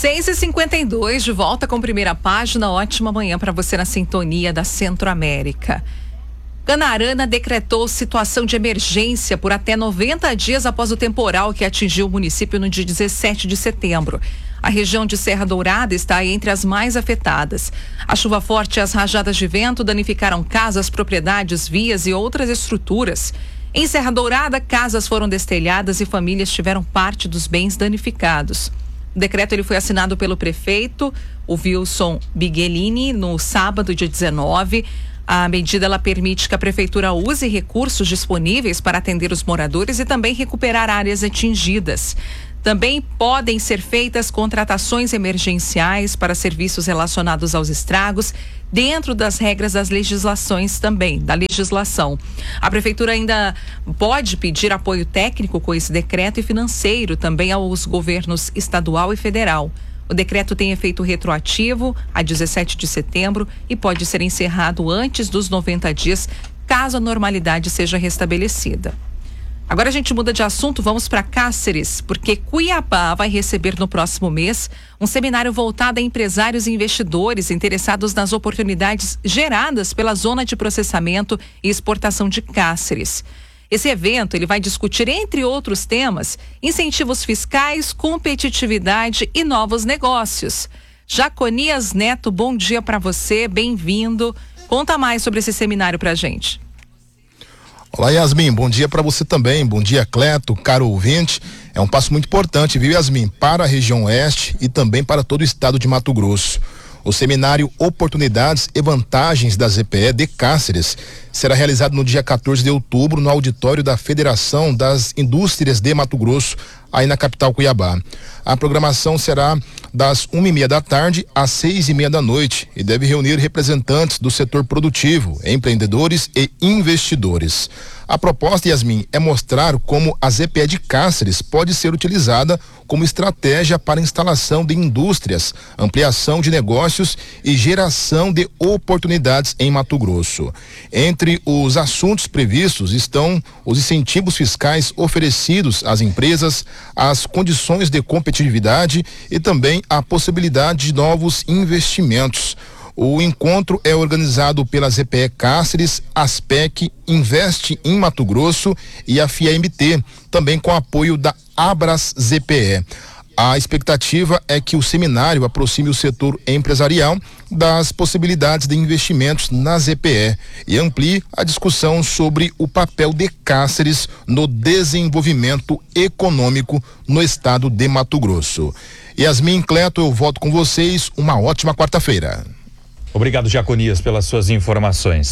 6h52, de volta com Primeira Página. Ótima manhã para você na sintonia da Centro-América. Canarana decretou situação de emergência por até 90 dias após o temporal que atingiu o município no dia 17 de setembro. A região de Serra Dourada está entre as mais afetadas. A chuva forte e as rajadas de vento danificaram casas, propriedades, vias e outras estruturas. Em Serra Dourada, casas foram destelhadas e famílias tiveram parte dos bens danificados. O decreto ele foi assinado pelo prefeito, o Wilson Bighelini, no sábado, dia 19. A medida ela permite que a prefeitura use recursos disponíveis para atender os moradores e também recuperar áreas atingidas. Também podem ser feitas contratações emergenciais para serviços relacionados aos estragos, dentro das regras das legislações também, da legislação. A prefeitura ainda pode pedir apoio técnico com esse decreto e financeiro também aos governos estadual e federal. O decreto tem efeito retroativo a 17 de setembro e pode ser encerrado antes dos 90 dias, caso a normalidade seja restabelecida. Agora a gente muda de assunto, vamos para Cáceres, porque Cuiabá vai receber no próximo mês um seminário voltado a empresários e investidores interessados nas oportunidades geradas pela zona de processamento e exportação de Cáceres. Esse evento ele vai discutir, entre outros temas, incentivos fiscais, competitividade e novos negócios. Jaconias Neto, bom dia para você, bem-vindo. Conta mais sobre esse seminário para a gente. Olá, Yasmin, bom dia para você também, bom dia, Cleto, caro ouvinte. É um passo muito importante, viu, Yasmin, para a região oeste e também para todo o estado de Mato Grosso. O seminário Oportunidades e Vantagens da ZPE de Cáceres será realizado no dia 14 de outubro no auditório da Federação das Indústrias de Mato Grosso, aí na capital Cuiabá. A programação será das 1h30 da tarde às 6h30 da noite e deve reunir representantes do setor produtivo, empreendedores e investidores. A proposta, Yasmin, é mostrar como a ZPE de Cáceres pode ser utilizada como estratégia para instalação de indústrias, ampliação de negócios e geração de oportunidades em Mato Grosso. Entre os assuntos previstos estão os incentivos fiscais oferecidos às empresas, as condições de competitividade e também a possibilidade de novos investimentos. O encontro é organizado pela ZPE Cáceres, Aspec, Investe em Mato Grosso e a FIA-MT, também com apoio da Abras ZPE. A expectativa é que o seminário aproxime o setor empresarial das possibilidades de investimentos na ZPE e amplie a discussão sobre o papel de Cáceres no desenvolvimento econômico no estado de Mato Grosso. Yasmin, Cleto, eu volto com vocês. Uma ótima quarta-feira. Obrigado, Jaconias, pelas suas informações.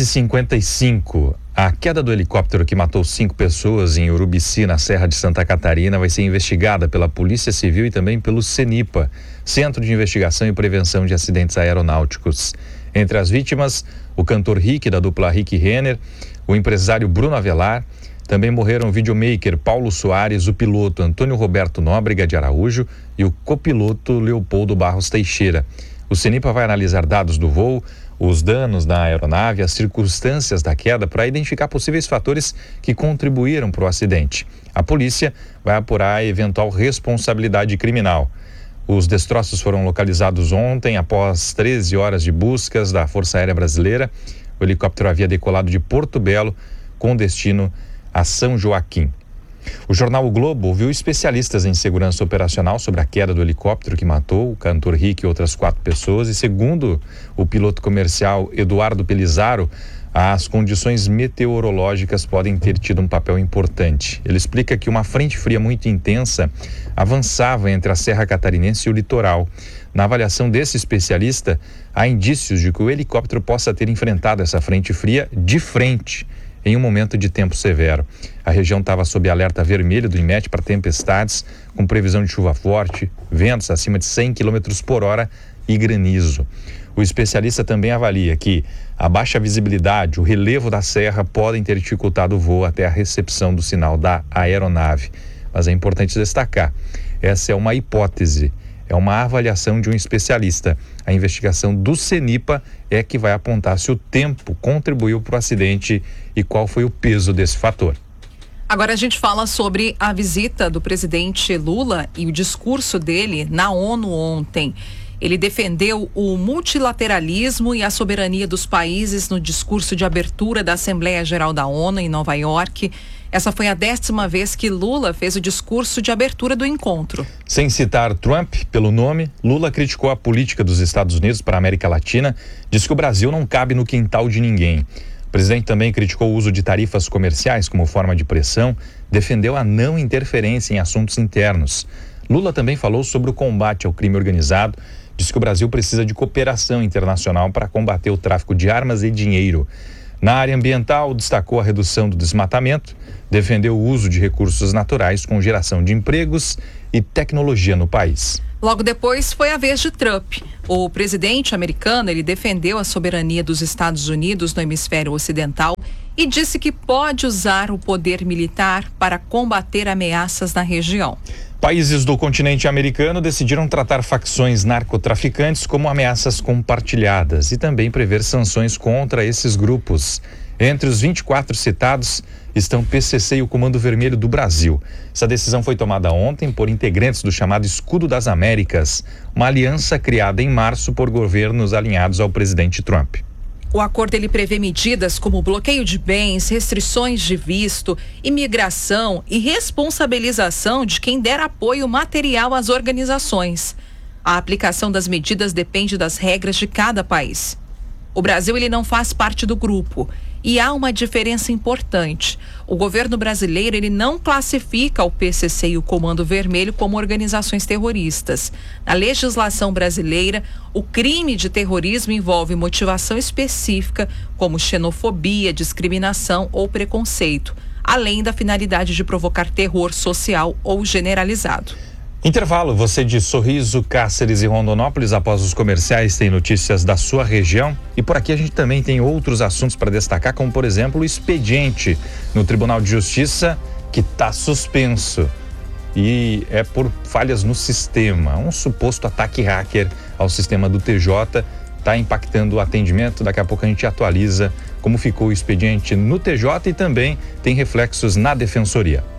6h55. A queda do helicóptero que matou 5 pessoas em Urubici, na Serra de Santa Catarina, vai ser investigada pela Polícia Civil e também pelo CENIPA, Centro de Investigação e Prevenção de Acidentes Aeronáuticos. Entre as vítimas, o cantor Rick, da dupla Rick Renner, o empresário Bruno Avelar. Também morreram o videomaker Paulo Soares, o piloto Antônio Roberto Nóbrega de Araújo e o copiloto Leopoldo Barros Teixeira. O CENIPA vai analisar dados do voo, os danos na aeronave, as circunstâncias da queda para identificar possíveis fatores que contribuíram para o acidente. A polícia vai apurar a eventual responsabilidade criminal. Os destroços foram localizados ontem, após 13 horas de buscas da Força Aérea Brasileira. O helicóptero havia decolado de Porto Belo com destino a São Joaquim. O jornal O Globo ouviu especialistas em segurança operacional sobre a queda do helicóptero que matou o cantor Rick e outras 4 pessoas e, segundo o piloto comercial Eduardo Pelizaro, as condições meteorológicas podem ter tido um papel importante. Ele explica que uma frente fria muito intensa avançava entre a Serra Catarinense e o litoral. Na avaliação desse especialista, há indícios de que o helicóptero possa ter enfrentado essa frente fria de frente em um momento de tempo severo. A região estava sob alerta vermelho do INMET para tempestades, com previsão de chuva forte, ventos acima de 100 km por hora e granizo. O especialista também avalia que a baixa visibilidade, o relevo da serra podem ter dificultado o voo até a recepção do sinal da aeronave. Mas é importante destacar, essa é uma hipótese, é uma avaliação de um especialista. A investigação do CENIPA é que vai apontar se o tempo contribuiu para o acidente e qual foi o peso desse fator. Agora a gente fala sobre a visita do presidente Lula e o discurso dele na ONU ontem. Ele defendeu o multilateralismo e a soberania dos países no discurso de abertura da Assembleia Geral da ONU em Nova York. Essa foi a 10ª vez que Lula fez o discurso de abertura do encontro. Sem citar Trump pelo nome, Lula criticou a política dos Estados Unidos para a América Latina, disse que o Brasil não cabe no quintal de ninguém. O presidente também criticou o uso de tarifas comerciais como forma de pressão, defendeu a não interferência em assuntos internos. Lula também falou sobre o combate ao crime organizado, disse que o Brasil precisa de cooperação internacional para combater o tráfico de armas e dinheiro. Na área ambiental, destacou a redução do desmatamento, defendeu o uso de recursos naturais com geração de empregos e tecnologia no país. Logo depois foi a vez de Trump. O presidente americano, ele defendeu a soberania dos Estados Unidos no hemisfério ocidental e disse que pode usar o poder militar para combater ameaças na região. Países do continente americano decidiram tratar facções narcotraficantes como ameaças compartilhadas e também prever sanções contra esses grupos. Entre os 24 citados estão PCC e o Comando Vermelho do Brasil. Essa decisão foi tomada ontem por integrantes do chamado Escudo das Américas, uma aliança criada em março por governos alinhados ao presidente Trump. O acordo ele prevê medidas como bloqueio de bens, restrições de visto, imigração e responsabilização de quem der apoio material às organizações. A aplicação das medidas depende das regras de cada país. O Brasil ele não faz parte do grupo e há uma diferença importante. O governo brasileiro ele não classifica o PCC e o Comando Vermelho como organizações terroristas. Na legislação brasileira, o crime de terrorismo envolve motivação específica, como xenofobia, discriminação ou preconceito, além da finalidade de provocar terror social ou generalizado. Intervalo, você de Sorriso, Cáceres e Rondonópolis. Após os comerciais tem notícias da sua região e por aqui a gente também tem outros assuntos para destacar, como por exemplo o expediente no Tribunal de Justiça que está suspenso e é por falhas no sistema. Um suposto ataque hacker ao sistema do TJ está impactando o atendimento. Daqui a pouco a gente atualiza como ficou o expediente no TJ e também tem reflexos na Defensoria.